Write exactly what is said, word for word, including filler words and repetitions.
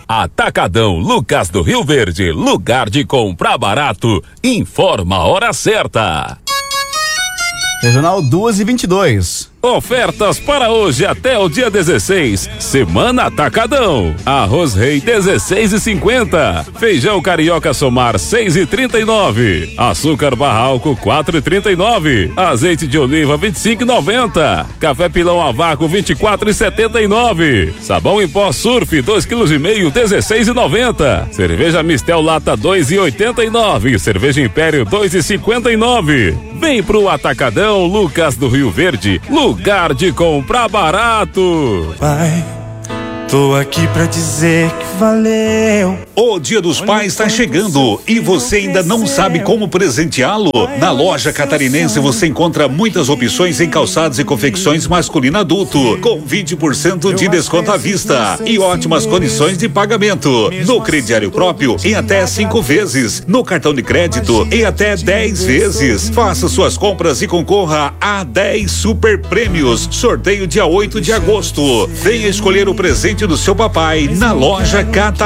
Atacadão Lucas do Rio Verde, lugar de comprar barato. Informa a hora certa. Regional duas e vinte e dois. Ofertas para hoje até o dia dezesseis. Semana Atacadão. Arroz Rei dezesseis e cinquenta. Feijão carioca Somar seis e trinta e nove. Açúcar Barralco quatro e trinta e nove. Azeite de oliva vinte e cinco e noventa. Café Pilão a vácuo vinte e quatro e setenta e nove. Sabão em pó Surf dois quilos e meio dezesseis e noventa. Cerveja Mistel Lata dois e oitenta e nove. Cerveja Império dois e cinquenta e nove. Vem pro Atacadão Lucas do Rio Verde. Lugar de comprar barato. Pai, tô aqui pra dizer que valeu. O Dia dos Pais está chegando e você ainda não sabe como presenteá-lo? Na loja Catarinense você encontra muitas opções em calçados e confecções masculino adulto, com vinte por cento de desconto à vista e ótimas condições de pagamento. No crediário próprio, em até cinco vezes. No cartão de crédito, em até dez vezes. Faça suas compras e concorra a dez super prêmios. Sorteio dia oito de agosto. Venha escolher o presente do seu papai na loja Catarinense.